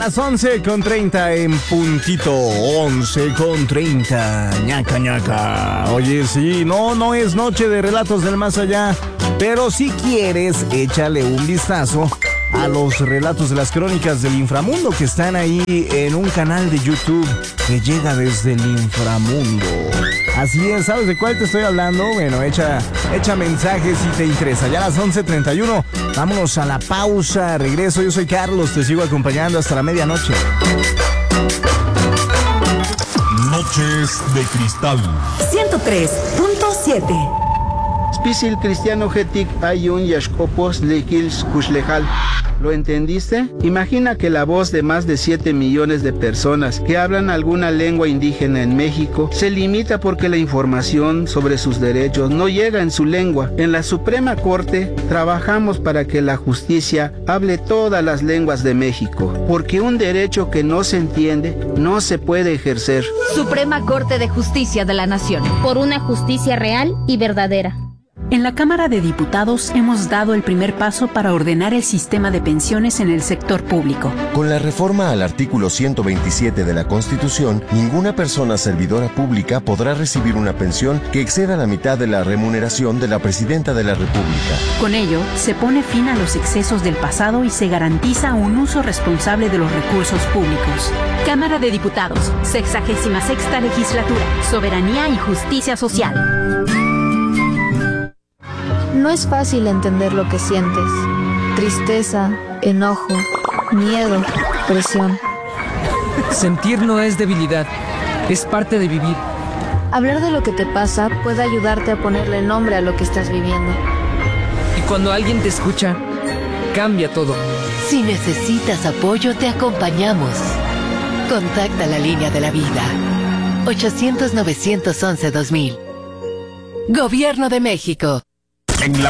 las 11:30 en puntito, 11:30, ñaca ñaca. Oye, sí, no es noche de relatos del más allá, pero si quieres, échale un vistazo a los relatos de las crónicas del inframundo que están ahí en un canal de YouTube que llega desde el inframundo. Así es, ¿sabes de cuál te estoy hablando? Bueno, echa mensajes si te interesa. Ya a las 11:31, vámonos a la pausa. Regreso, yo soy Carlos, te sigo acompañando hasta la medianoche. Noches de Cristal 103.7. Spisil cristiano getik ayun yashkopos lekils kushlejal. ¿Lo entendiste? Imagina que la voz de más de 7 millones de personas que hablan alguna lengua indígena en México se limita porque la información sobre sus derechos no llega en su lengua. En la Suprema Corte trabajamos para que la justicia hable todas las lenguas de México, porque un derecho que no se entiende no se puede ejercer. Suprema Corte de Justicia de la Nación. Por una justicia real y verdadera. En la Cámara de Diputados hemos dado el primer paso para ordenar el sistema de pensiones en el sector público. Con la reforma al artículo 127 de la Constitución, ninguna persona servidora pública podrá recibir una pensión que exceda la mitad de la remuneración de la Presidenta de la República. Con ello, se pone fin a los excesos del pasado y se garantiza un uso responsable de los recursos públicos. Cámara de Diputados, 66ª Legislatura, Soberanía y Justicia Social. No es fácil entender lo que sientes. Tristeza, enojo, miedo, presión. Sentir no es debilidad, es parte de vivir. Hablar de lo que te pasa puede ayudarte a ponerle nombre a lo que estás viviendo. Y cuando alguien te escucha, cambia todo. Si necesitas apoyo, te acompañamos. Contacta la línea de la vida. 800-911-2000. Gobierno de México. en la